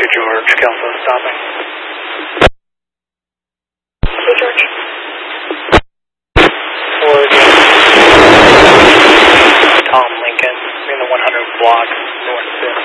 Victor George, Kelso stopping. Hey, George. Ford, Tom Lincoln, in the 100 block, north 5th.